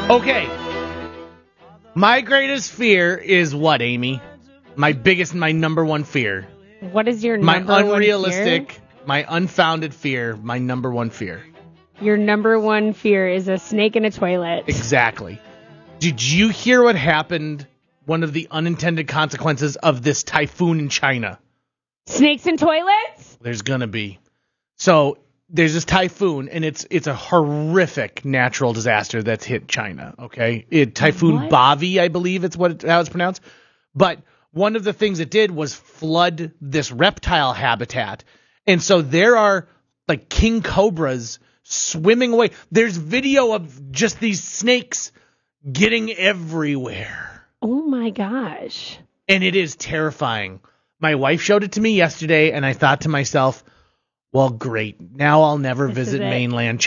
Okay. My greatest fear is what, Amy? My number one fear. What is your My number one fear? unrealistic, my unfounded fear, my number one fear. Your number one fear is a snake in a toilet. Exactly. Did you hear what happened? One of the unintended consequences of this typhoon in China. Snakes in toilets? There's going to be. So there's this typhoon, and it's a horrific natural disaster that's hit China, okay? Typhoon Bavi, I believe it's how it's pronounced. But one of the things it did was flood this reptile habitat. And so there are like king cobras swimming away. There's video of just these snakes getting everywhere. Oh my gosh. And it is terrifying. My wife showed it to me yesterday, and I thought to myself, well, great. Now I'll never visit mainland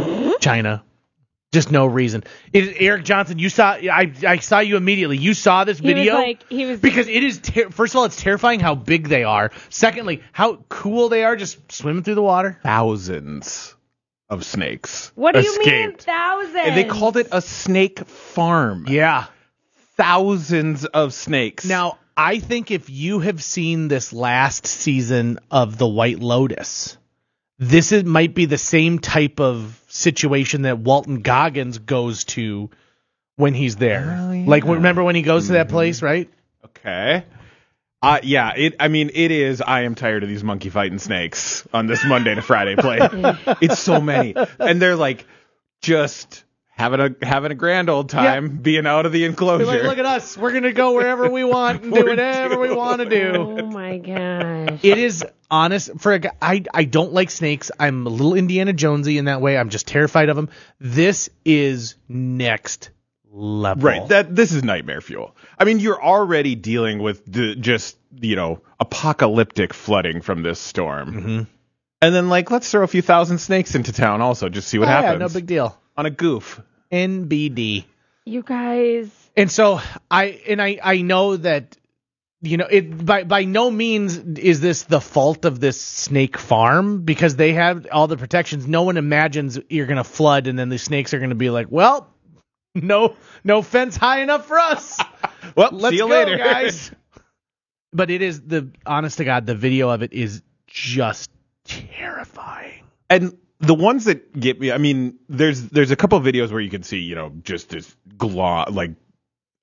China. Just no reason. Eric Johnson, you saw. I saw you immediately. You saw this video. He was because it is. First of all, it's terrifying how big they are. Secondly, how cool they are just swimming through the water. Thousands of snakes. What do escaped. you mean thousands? And they called it a snake farm. Yeah. Thousands of snakes. Now, I think if you have seen this last season of The White Lotus, might be the same type of situation that Walton Goggins goes to when he's there. Oh, yeah. Like, remember when he goes to that place, right? Okay. Yeah, it is. I am tired of these monkey fighting snakes on this Monday to Friday play. It's so many. And they're like just having a grand old time being out of the enclosure. Like, look at us. We're going to go wherever we want and do whatever we want to do. Oh, my gosh. It is honest. I don't like snakes. I'm a little Indiana Jonesy in that way. I'm just terrified of them. This is next level. Right. This is nightmare fuel. I mean, you're already dealing with apocalyptic flooding from this storm. Mm-hmm. And then, let's throw a few thousand snakes into town also, just see what happens. Yeah, no big deal. On a goof. NBD. You guys. And so I know that, by no means is this the fault of this snake farm, because they have all the protections. No one imagines you're going to flood and then the snakes are going to be like, well, no fence high enough for us. Well, let's see you go, later, guys. But it is honest to God, the video of it is just terrifying. And the ones that get me, I mean, there's a couple of videos where you can see, just this